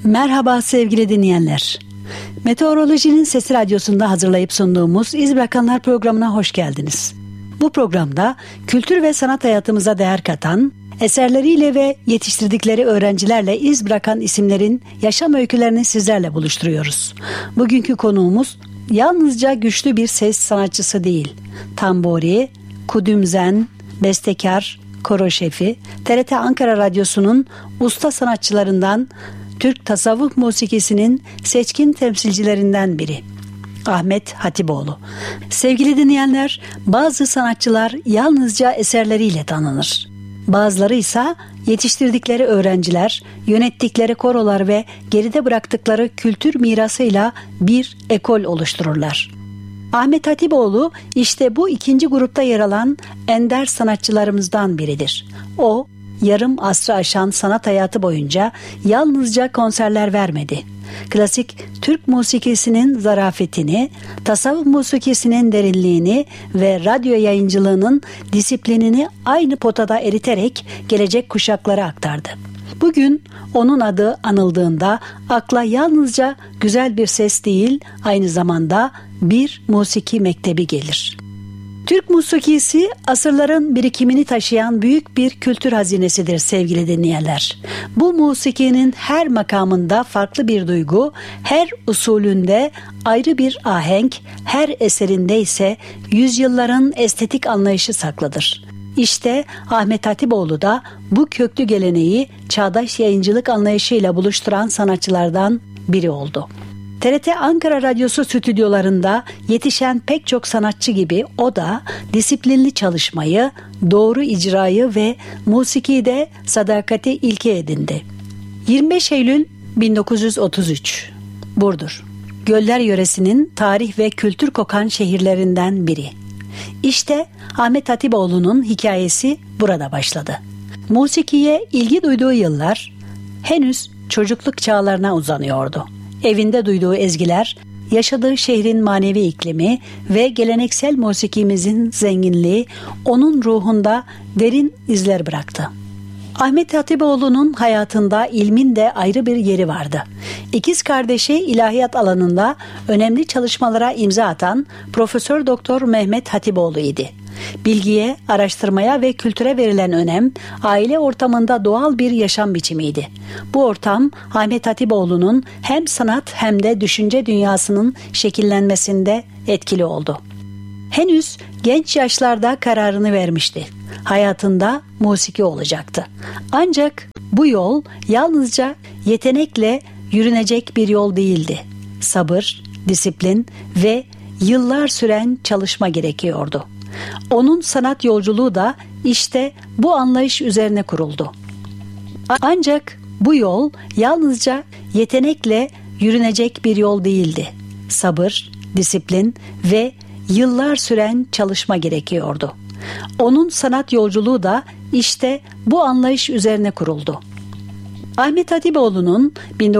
Merhaba sevgili dinleyenler. Meteorolojinin Sesi Radyosu'nda hazırlayıp sunduğumuz İz Bırakanlar programına hoş geldiniz. Bu programda kültür ve sanat hayatımıza değer katan, eserleriyle ve yetiştirdikleri öğrencilerle iz bırakan isimlerin yaşam öykülerini sizlerle buluşturuyoruz. Bugünkü konuğumuz yalnızca güçlü bir ses sanatçısı değil, tamburi, kudümzen, bestekar, koro şefi, TRT Ankara Radyosu'nun usta sanatçılarından, Türk tasavvuf musikisinin seçkin temsilcilerinden biri. Ahmet Hatipoğlu. Sevgili dinleyenler, bazı sanatçılar yalnızca eserleriyle tanınır. Bazıları ise yetiştirdikleri öğrenciler, yönettikleri korolar ve geride bıraktıkları kültür mirasıyla bir ekol oluştururlar. Ahmet Hatipoğlu işte bu ikinci grupta yer alan ender sanatçılarımızdan biridir. O, yarım asrı aşan sanat hayatı boyunca yalnızca konserler vermedi. Klasik Türk musikisinin zarafetini, tasavvuf musikisinin derinliğini ve radyo yayıncılığının disiplinini aynı potada eriterek gelecek kuşaklara aktardı. Bugün onun adı anıldığında akla yalnızca güzel bir ses değil, aynı zamanda bir musiki mektebi gelir. Türk musikisi asırların birikimini taşıyan büyük bir kültür hazinesidir sevgili dinleyenler. Bu musikinin her makamında farklı bir duygu, her usulünde ayrı bir ahenk, her eserinde ise yüzyılların estetik anlayışı saklıdır. İşte Ahmet Hatipoğlu da bu köklü geleneği çağdaş yayıncılık anlayışıyla buluşturan sanatçılardan biri oldu. TRT Ankara Radyosu stüdyolarında yetişen pek çok sanatçı gibi o da disiplinli çalışmayı, doğru icrayı ve musikide sadakati ilke edindi. 25 Eylül 1933 Burdur, Göller yöresinin tarih ve kültür kokan şehirlerinden biri. İşte Ahmet Hatipoğlu'nun hikayesi burada başladı. Musikiye ilgi duyduğu yıllar henüz çocukluk çağlarına uzanıyordu. Evinde duyduğu ezgiler, yaşadığı şehrin manevi iklimi ve geleneksel musikimizin zenginliği onun ruhunda derin izler bıraktı. Ahmet Hatipoğlu'nun hayatında ilmin de ayrı bir yeri vardı. İkiz kardeşi ilahiyat alanında önemli çalışmalara imza atan Profesör Doktor Mehmet Hatipoğlu idi. Bilgiye, araştırmaya ve kültüre verilen önem aile ortamında doğal bir yaşam biçimiydi. Bu ortam Ahmet Hatipoğlu'nun hem sanat hem de düşünce dünyasının şekillenmesinde etkili oldu. Henüz genç yaşlarda kararını vermişti. Hayatında musiki olacaktı. Ancak bu yol yalnızca yetenekle yürünecek bir yol değildi. Sabır, disiplin ve yıllar süren çalışma gerekiyordu. Onun sanat yolculuğu da işte bu anlayış üzerine kuruldu. Ancak bu yol yalnızca yetenekle yürünecek bir yol değildi. Sabır, disiplin ve yıllar süren çalışma gerekiyordu. Onun sanat yolculuğu da işte bu anlayış üzerine kuruldu. Ahmet Hatipoğlu'nun